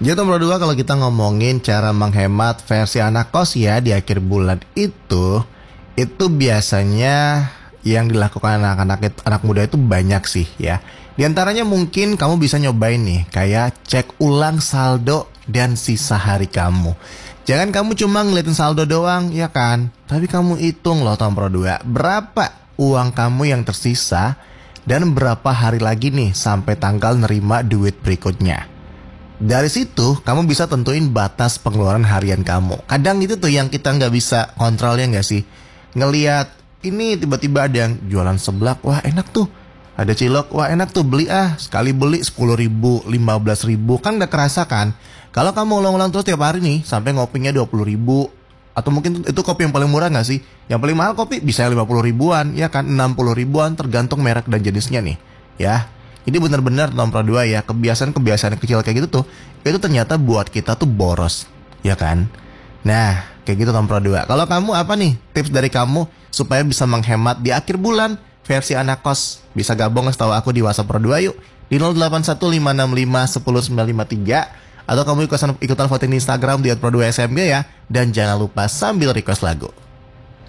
Jadi nomor dua, kalau kita ngomongin cara menghemat versi anak kos ya di akhir bulan itu biasanya yang dilakukan anak muda itu banyak sih ya. Di antaranya mungkin kamu bisa nyobain nih, kayak cek ulang saldo dan sisa hari kamu. Jangan kamu cuma ngeliatin saldo doang ya kan, tapi kamu hitung loh nomor dua, berapa uang kamu yang tersisa dan berapa hari lagi nih sampai tanggal nerima duit berikutnya. Dari situ, kamu bisa tentuin batas pengeluaran harian kamu. Kadang itu tuh yang kita nggak bisa kontrolnya nggak sih? Ngeliat, ini tiba-tiba ada yang jualan seblak, wah enak tuh. Ada cilok, wah enak tuh, beli ah. Sekali beli 10.000, 15.000, kan nggak kerasa kan? Kalau kamu ulang-ulang terus tiap hari nih, sampai ngopinya 20.000, atau mungkin itu kopi yang paling murah nggak sih? Yang paling mahal kopi bisa 50 ribuan, ya kan? 60 ribuan, tergantung merek dan jenisnya nih, ya. Ini benar-benar nomor dua ya, kebiasaan-kebiasaan kecil kayak gitu tuh, itu ternyata buat kita tuh boros, ya kan? Nah, kayak gitu nomor dua. Kalau kamu apa nih tips dari kamu supaya bisa menghemat di akhir bulan versi anak kos? Bisa gabung tahu aku di WhatsApp Pro 2 yuk di 0815651093, atau kamu ikutan voting di Instagram di @pro2smg ya. Dan jangan lupa sambil request lagu.